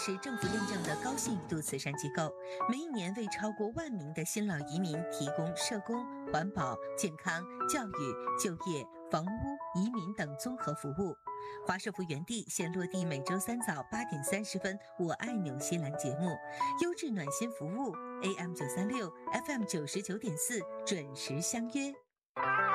是政府认证的高信誉度慈善机构，每一年为超过1万名的新老移民提供社工、环保、健康、教育、就业、房屋、移民等综合服务。华社福园地现落地每周3早8点30分，我爱纽西兰节目，优质暖心服务 AM936 FM99.4，准时相约。